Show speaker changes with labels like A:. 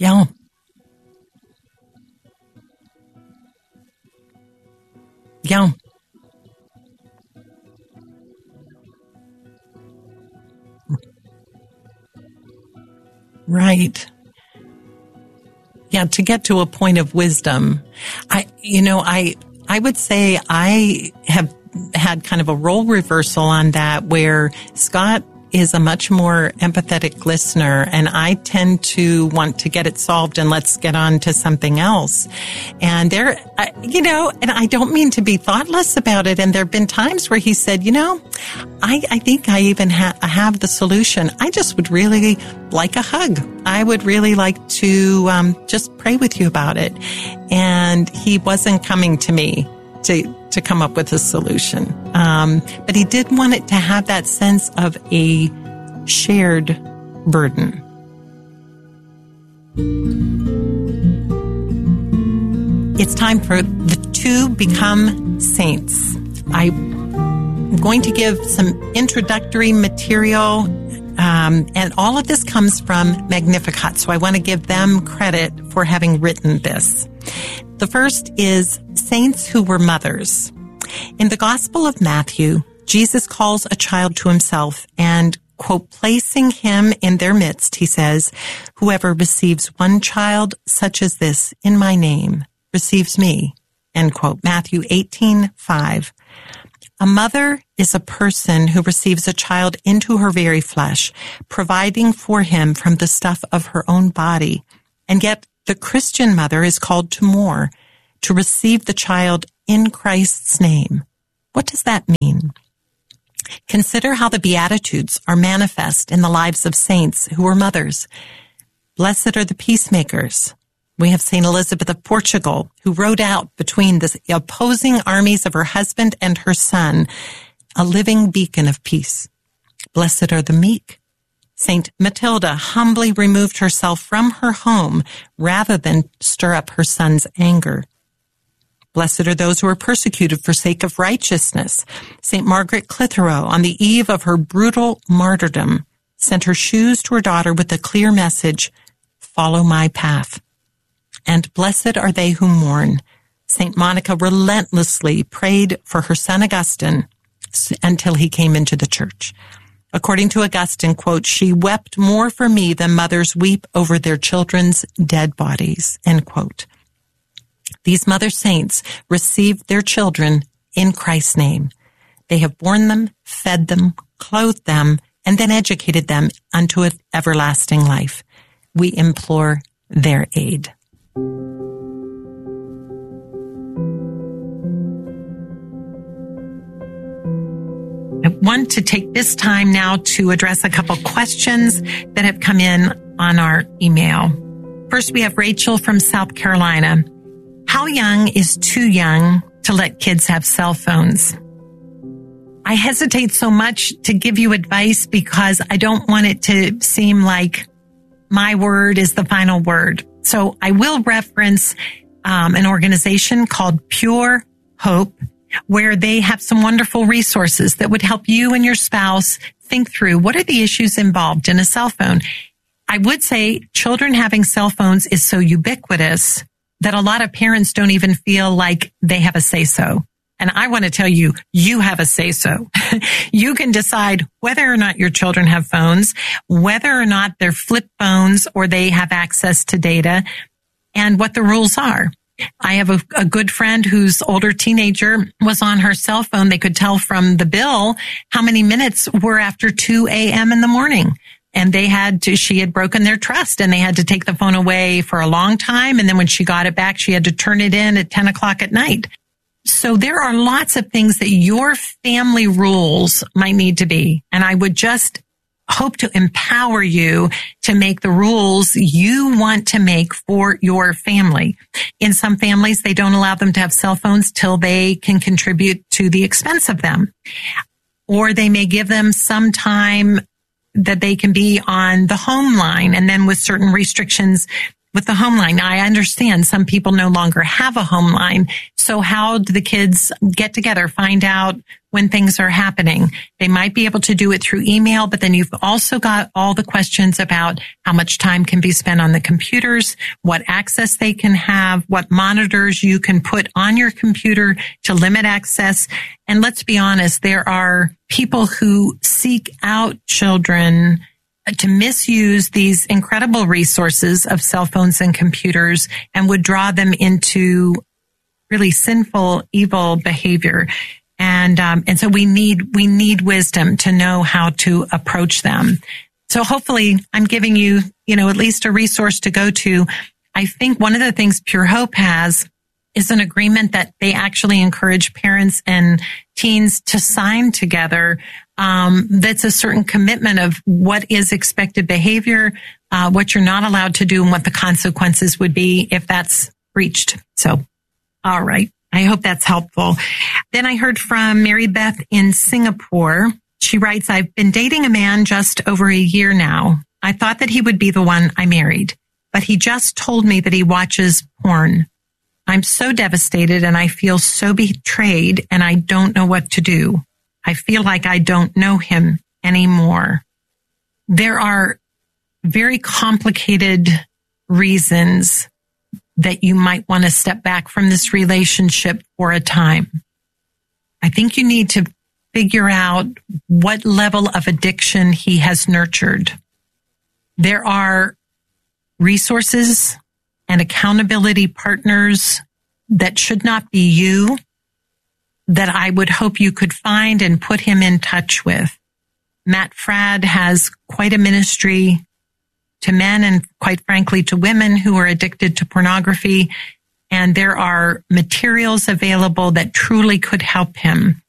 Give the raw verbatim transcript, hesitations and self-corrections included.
A: Yeah. Yeah. Right. Yeah, to get to a point of wisdom. I, you know, I, I would say I have had kind of a role reversal on that, where Scott is a much more empathetic listener, and I tend to want to get it solved and let's get on to something else. And there, you know, and I don't mean to be thoughtless about it. And there have been times where he said, you know, I, I think I even ha- have the solution. I just would really like a hug. I would really like to um, just pray with you about it. And he wasn't coming to me to to come up with a solution. Um, but he did want it to have that sense of a shared burden. It's time for the two become saints. I'm going to give some introductory material, um, and all of this comes from Magnificat, so I want to give them credit for having written this. The first is saints who were mothers. In the Gospel of Matthew, Jesus calls a child to himself and, quote, placing him in their midst, he says, whoever receives one child such as this in my name receives me, end quote. Matthew eighteen five. A mother is a person who receives a child into her very flesh, providing for him from the stuff of her own body. And yet the Christian mother is called to more, to receive the child in Christ's name. What does that mean? Consider how the Beatitudes are manifest in the lives of saints who were mothers. Blessed are the peacemakers. We have Saint Elizabeth of Portugal, who rode out between the opposing armies of her husband and her son, a living beacon of peace. Blessed are the meek. Saint Matilda humbly removed herself from her home rather than stir up her son's anger. Blessed are those who are persecuted for sake of righteousness. Saint Margaret Clitheroe, on the eve of her brutal martyrdom, sent her shoes to her daughter with the clear message, follow my path. And blessed are they who mourn. Saint Monica relentlessly prayed for her son Augustine until he came into the church. According to Augustine, quote, she wept more for me than mothers weep over their children's dead bodies, end quote. These mother saints received their children in Christ's name. They have borne them, fed them, clothed them, and then educated them unto an everlasting life. We implore their aid. I want to take this time now to address a couple questions that have come in on our email. First, we have Rachel from South Carolina. How young is too young to let kids have cell phones? I hesitate so much to give you advice because I don't want it to seem like my word is the final word. So I will reference um, an organization called Pure Hope, where they have some wonderful resources that would help you and your spouse think through what are the issues involved in a cell phone. I would say children having cell phones is so ubiquitous that a lot of parents don't even feel like they have a say-so. And I want to tell you, you have a say-so. You can decide whether or not your children have phones, whether or not they're flip phones or they have access to data, and what the rules are. I have a, a good friend whose older teenager was on her cell phone. They could tell from the bill how many minutes were after two a.m. in the morning. And they had to, she had broken their trust and they had to take the phone away for a long time. And then when she got it back, she had to turn it in at ten o'clock at night. So there are lots of things that your family rules might need to be. And I would just hope to empower you to make the rules you want to make for your family. In some families, they don't allow them to have cell phones till they can contribute to the expense of them. Or they may give them some time that they can be on the home line, and then with certain restrictions with the home line. I understand some people no longer have a home line, So how do the kids get together, find out when things are happening? They might be able to do it through email, but then you've also got all the questions about how much time can be spent on the computers, what access they can have, what monitors you can put on your computer to limit access. And let's be honest, there are people who seek out children to misuse these incredible resources of cell phones and computers and would draw them into really sinful, evil behavior. And, um, and so we need, we need wisdom to know how to approach them. So hopefully I'm giving you, you know, at least a resource to go to. I think one of the things Pure Hope has is an agreement that they actually encourage parents and teens to sign together. Um, that's a certain commitment of what is expected behavior, uh, what you're not allowed to do, and what the consequences would be if that's breached. So, all right. I hope that's helpful. Then I heard from Mary Beth in Singapore. She writes, I've been dating a man just over a year now. I thought that he would be the one I married, but he just told me that he watches porn. I'm so devastated and I feel so betrayed and I don't know what to do. I feel like I don't know him anymore. There are very complicated reasons that you might want to step back from this relationship for a time. I think you need to figure out what level of addiction he has nurtured. There are resources and accountability partners that should not be you that I would hope you could find and put him in touch with. Matt Fradd has quite a ministry to men and quite frankly to women who are addicted to pornography. And there are materials available that truly could help him.